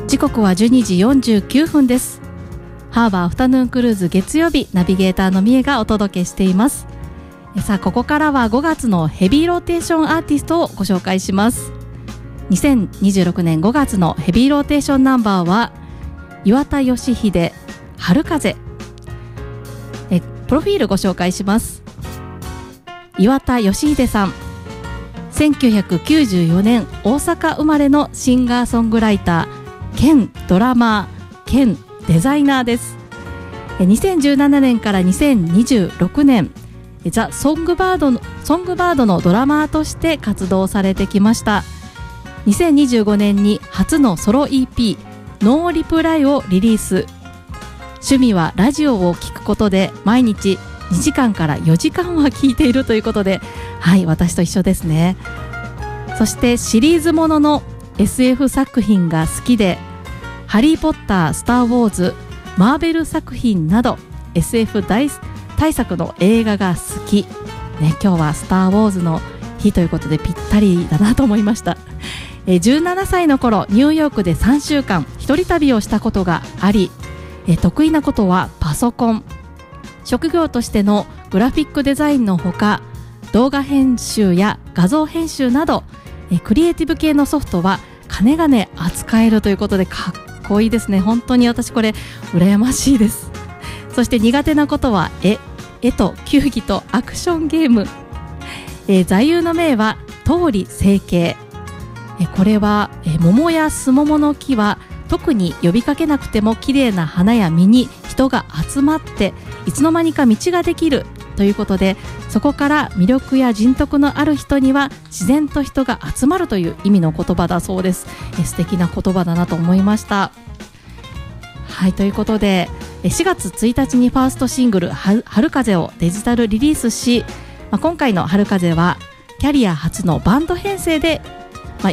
時刻は12時49分です。ハーバーアフタヌーンクルーズ月曜日、ナビゲーターのみえがお届けしています。さあ、ここからは5月のヘビーローテーションアーティストをご紹介します。2026年5月のヘビーローテーションナンバーは岩田義秀、春風。プロフィールご紹介します。岩田義秀さん、1994年大阪生まれのシンガーソングライター兼ドラマー兼デザイナーです。2017年から2026年ザ・ソングバードのドラマーとして活動されてきました。2025年に初のソロ EP ノーリプライをリリース。趣味はラジオを聞くことで毎日2時間から4時間は聞いているということで、はい、私と一緒ですね。そしてシリーズものの SF 作品が好きで、ハリーポッター、スターウォーズ、マーベル作品など SF 大作の映画が好き、ね、今日はスターウォーズの日ということでぴったりだなと思いました。17歳の頃ニューヨークで3週間一人旅をしたことがあり、得意なことはパソコン、職業としてのグラフィックデザインのほか動画編集や画像編集などクリエイティブ系のソフトは金がね扱えるということでかっこいいですね。本当に私これ羨ましいです。そして苦手なことは絵と球技とアクションゲーム。座右の銘は桃李成形。これは桃やスモモの木は特に呼びかけなくても綺麗な花や実に人が集まっていつの間にか道ができるということで、そこから魅力や人徳のある人には自然と人が集まるという意味の言葉だそうです。素敵な言葉だなと思いました。はい、ということで4月1日にファーストシングル春風をデジタルリリースし、今回の春風はキャリア初のバンド編成で